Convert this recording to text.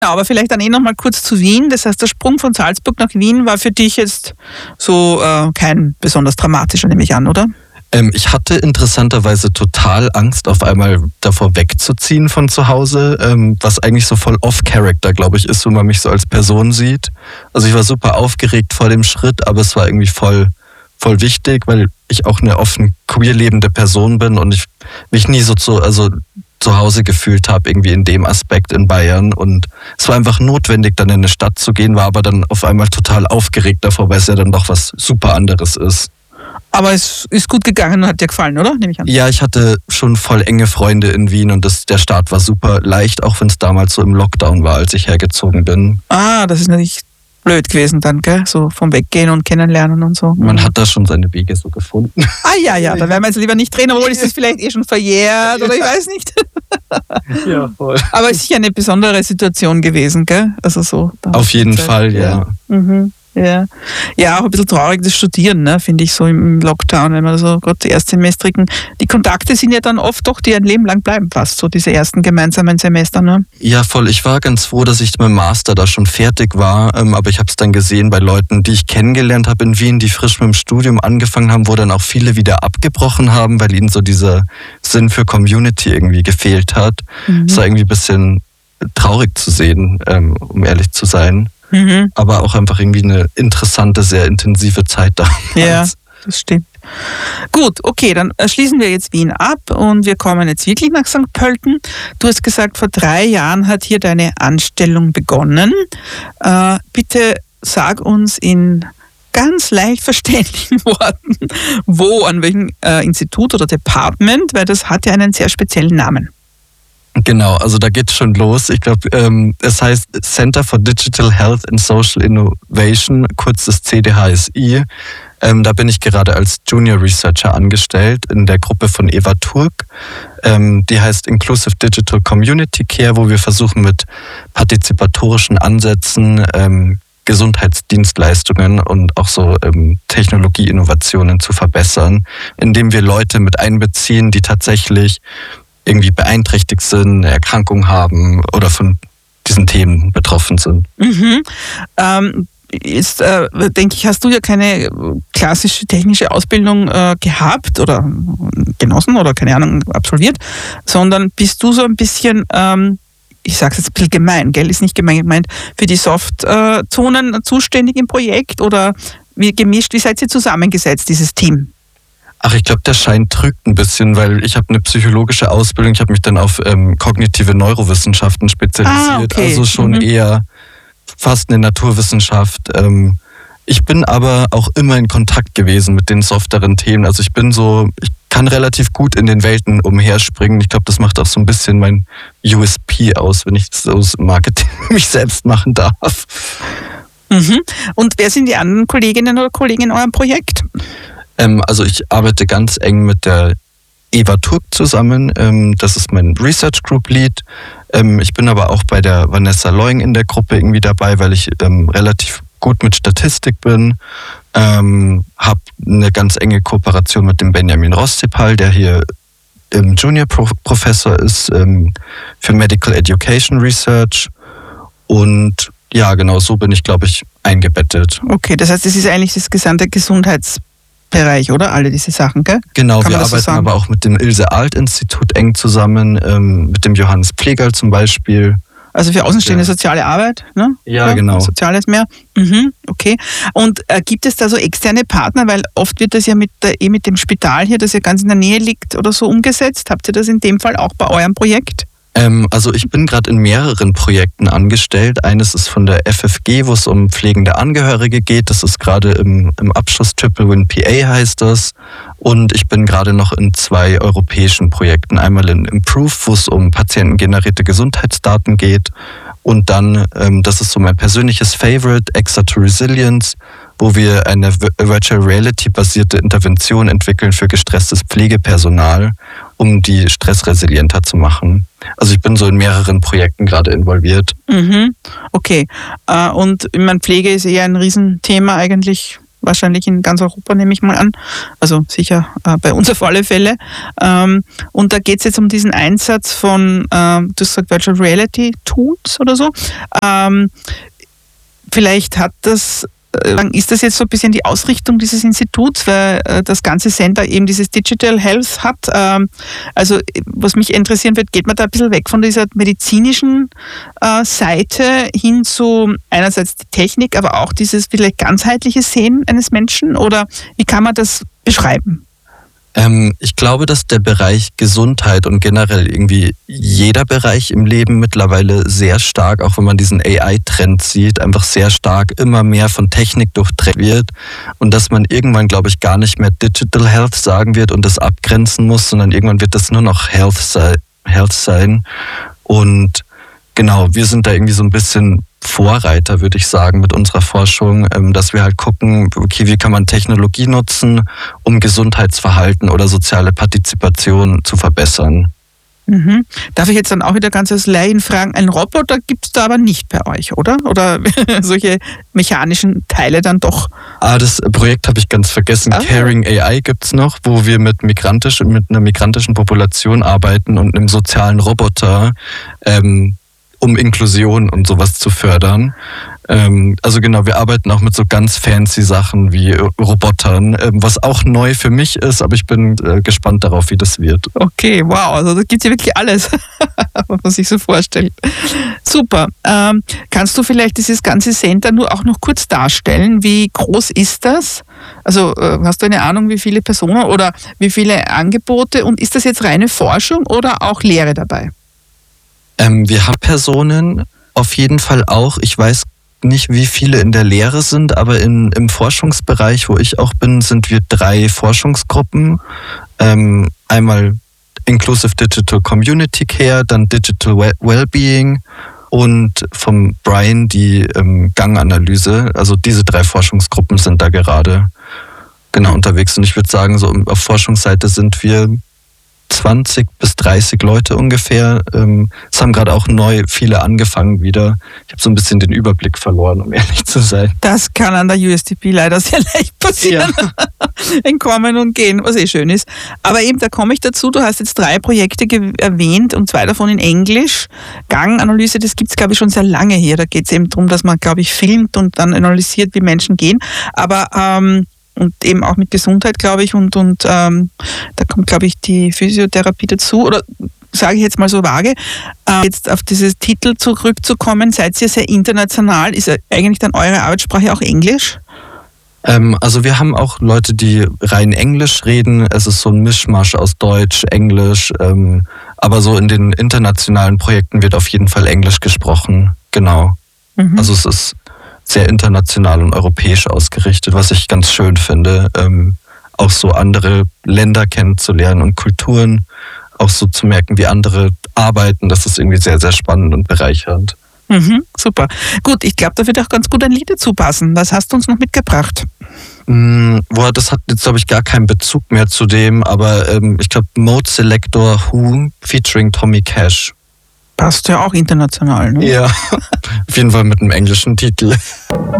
Aber vielleicht dann noch mal kurz zu Wien. Das heißt, der Sprung von Salzburg nach Wien war für dich jetzt so kein besonders dramatischer, nehme ich an, oder? Ich hatte interessanterweise total Angst, auf einmal davor wegzuziehen von zu Hause, was eigentlich so voll off-Character, glaube ich, ist, wenn man mich so als Person sieht. Also ich war super aufgeregt vor dem Schritt, aber es war irgendwie voll wichtig, weil ich auch eine offen queer lebende Person bin und ich mich nie so zu Hause gefühlt habe, irgendwie in dem Aspekt in Bayern. Und es war einfach notwendig, dann in eine Stadt zu gehen, war aber dann auf einmal total aufgeregt davor, weil es ja dann doch was super anderes ist. Aber es ist gut gegangen und hat dir gefallen, oder? Nehme ich an. Ja, ich hatte schon voll enge Freunde in Wien und der Start war super leicht, auch wenn es damals so im Lockdown war, als ich hergezogen bin. Ah, das ist natürlich blöd gewesen dann, gell? So vom Weggehen und Kennenlernen und so. Man hat da schon seine Wege so gefunden. Ah ja, da werden wir jetzt lieber nicht drehen, obwohl ist das vielleicht schon verjährt oder ich weiß nicht. Ja, voll. Aber es ist sicher eine besondere Situation gewesen, gell? Also so. Auf jeden Fall, ja. Mhm. Ja, auch ein bisschen traurig das Studieren, ne, finde ich so im Lockdown, wenn man so gerade die Erstsemestrigen, die Kontakte sind ja dann oft doch, die ein Leben lang bleiben fast, so diese ersten gemeinsamen Semester, ne? Ja, voll. Ich war ganz froh, dass ich mit dem Master da schon fertig war, aber ich habe es dann gesehen bei Leuten, die ich kennengelernt habe in Wien, die frisch mit dem Studium angefangen haben, wo dann auch viele wieder abgebrochen haben, weil ihnen so dieser Sinn für Community irgendwie gefehlt hat. Es war irgendwie ein bisschen traurig zu sehen, um ehrlich zu sein. Aber auch einfach irgendwie eine interessante, sehr intensive Zeit da. Ja, das stimmt. Gut, okay, dann schließen wir jetzt Wien ab und wir kommen jetzt wirklich nach St. Pölten. Du hast gesagt, vor 3 Jahren hat hier deine Anstellung begonnen. Bitte sag uns in ganz leicht verständlichen Worten, wo, an welchem Institut oder Department, weil das hat ja einen sehr speziellen Namen. Genau, also da geht's schon los. Ich glaube, es heißt Center for Digital Health and Social Innovation, kurz das CDHSI. Da bin ich gerade als Junior Researcher angestellt in der Gruppe von Eva Turk. Die heißt Inclusive Digital Community Care, wo wir versuchen mit partizipatorischen Ansätzen Gesundheitsdienstleistungen und auch so Technologieinnovationen zu verbessern, indem wir Leute mit einbeziehen, die tatsächlich irgendwie beeinträchtigt sind, eine Erkrankung haben oder von diesen Themen betroffen sind. Jetzt denke ich, hast du ja keine klassische technische Ausbildung gehabt oder genossen oder keine Ahnung absolviert, sondern bist du so ein bisschen, ich sage es jetzt ein bisschen gemein, gell, ist nicht gemein gemeint, für die Soft-Zonen zuständig im Projekt oder wie gemischt, wie seid ihr zusammengesetzt, dieses Team? Ach, ich glaube, der Schein trügt ein bisschen, weil ich habe eine psychologische Ausbildung, ich habe mich dann auf kognitive Neurowissenschaften spezialisiert, okay. Also schon eher fast eine Naturwissenschaft. Ich bin aber auch immer in Kontakt gewesen mit den softeren Themen, also ich kann relativ gut in den Welten umherspringen. Ich glaube, das macht auch so ein bisschen mein USP aus, wenn ich das aus Marketing mich selbst machen darf. Und wer sind die anderen Kolleginnen oder Kollegen in eurem Projekt? Also ich arbeite ganz eng mit der Eva Turk zusammen. Das ist mein Research Group Lead. Ich bin aber auch bei der Vanessa Leung in der Gruppe irgendwie dabei, weil ich relativ gut mit Statistik bin. Habe eine ganz enge Kooperation mit dem Benjamin Rossipal, der hier Junior Professor ist für Medical Education Research. Und ja, genau so bin ich, glaube ich, eingebettet. Okay, das heißt, es ist eigentlich das gesamte Gesundheitsbereich, oder? Alle diese Sachen, gell? Genau, wir arbeiten so aber auch mit dem Ilse-Alt-Institut eng zusammen, mit dem Johannes Plegerl zum Beispiel. Also für Außenstehende soziale Arbeit, ne? Ja, genau. Soziales mehr. Okay. Und gibt es da so externe Partner, weil oft wird das ja mit dem Spital hier, das ja ganz in der Nähe liegt oder so umgesetzt. Habt ihr das in dem Fall auch bei eurem Projekt? Also ich bin gerade in mehreren Projekten angestellt. Eines ist von der FFG, wo es um pflegende Angehörige geht. Das ist gerade im Abschluss Triple Win PA heißt das. Und ich bin gerade noch in 2 europäischen Projekten. Einmal in Improve, wo es um patientengenerierte Gesundheitsdaten geht. Und dann, das ist so mein persönliches Favorite, Exa to Resilience, wo wir eine Virtual Reality-basierte Intervention entwickeln für gestresstes Pflegepersonal, um die stressresilienter zu machen. Also ich bin so in mehreren Projekten gerade involviert. Okay. Und ich meine, Pflege ist eher ein Riesenthema eigentlich wahrscheinlich in ganz Europa, nehme ich mal an. Also sicher bei uns auf alle Fälle. Und da geht es jetzt um diesen Einsatz von, du hast gesagt, Virtual Reality Tools oder so. Vielleicht ist das jetzt so ein bisschen die Ausrichtung dieses Instituts, weil das ganze Center eben dieses Digital Health hat. Also was mich interessieren wird, geht man da ein bisschen weg von dieser medizinischen Seite hin zu einerseits die Technik, aber auch dieses vielleicht ganzheitliche Sehen eines Menschen, oder wie kann man das beschreiben? Ich glaube, dass der Bereich Gesundheit und generell irgendwie jeder Bereich im Leben mittlerweile sehr stark, auch wenn man diesen AI-Trend sieht, einfach sehr stark immer mehr von Technik durchdrängt wird und dass man irgendwann, glaube ich, gar nicht mehr Digital Health sagen wird und das abgrenzen muss, sondern irgendwann wird das nur noch Health sein. Und genau, wir sind da irgendwie so ein bisschen Vorreiter, würde ich sagen, mit unserer Forschung, dass wir halt gucken, okay, wie kann man Technologie nutzen, um Gesundheitsverhalten oder soziale Partizipation zu verbessern. Mhm. Darf ich jetzt dann auch wieder ganz als Laien fragen, einen Roboter gibt es da aber nicht bei euch, oder? Oder solche mechanischen Teile dann doch? Das Projekt habe ich ganz vergessen. Caring AI gibt es noch, wo wir mit einer migrantischen Population arbeiten und einem sozialen Roboter, um Inklusion und sowas zu fördern. Also genau, wir arbeiten auch mit so ganz fancy Sachen wie Robotern, was auch neu für mich ist, aber ich bin gespannt darauf, wie das wird. Okay, wow, also da gibt es ja wirklich alles, was man sich so vorstellt. Super. Kannst du vielleicht dieses ganze Center nur auch noch kurz darstellen? Wie groß ist das? Also hast du eine Ahnung, wie viele Personen oder wie viele Angebote, und ist das jetzt reine Forschung oder auch Lehre dabei? Wir haben Personen auf jeden Fall auch. Ich weiß nicht, wie viele in der Lehre sind, aber im Forschungsbereich, wo ich auch bin, sind wir 3 Forschungsgruppen. Einmal Inclusive Digital Community Care, dann Digital Wellbeing und vom Brian die Ganganalyse. Also diese 3 Forschungsgruppen sind da gerade unterwegs. Und ich würde sagen, so auf Forschungsseite sind wir 20 bis 30 Leute ungefähr. Es haben gerade auch neu viele angefangen wieder. Ich habe so ein bisschen den Überblick verloren, um ehrlich zu sein. Das kann an der USDP leider sehr leicht passieren. Ja. Ein Kommen und Gehen, was schön ist. Aber eben, da komme ich dazu, du hast jetzt 3 Projekte erwähnt und 2 davon in Englisch. Ganganalyse, das gibt es, glaube ich, schon sehr lange hier. Da geht es eben darum, dass man, glaube ich, filmt und dann analysiert, wie Menschen gehen. Aber und eben auch mit Gesundheit, glaube ich, und da kommt, glaube ich, die Physiotherapie dazu, oder sage ich jetzt mal so vage. Jetzt auf dieses Titel zurückzukommen, seid ihr sehr international, ist eigentlich dann eure Arbeitssprache auch Englisch? Also wir haben auch Leute, die rein Englisch reden, es ist so ein Mischmasch aus Deutsch, Englisch, aber so in den internationalen Projekten wird auf jeden Fall Englisch gesprochen, genau. Mhm. Also es ist sehr international und europäisch ausgerichtet, was ich ganz schön finde, auch so andere Länder kennenzulernen und Kulturen, auch so zu merken, wie andere arbeiten, das ist irgendwie sehr, sehr spannend und bereichernd. Mhm, super. Gut, ich glaube, da wird auch ganz gut ein Lied dazu passen. Was hast du uns noch mitgebracht? Das hat jetzt, glaube ich, gar keinen Bezug mehr zu dem, aber ich glaube Mode Selector Who featuring Tommy Cash. Passt ja auch international, ne? Ja, auf jeden Fall mit einem englischen Titel.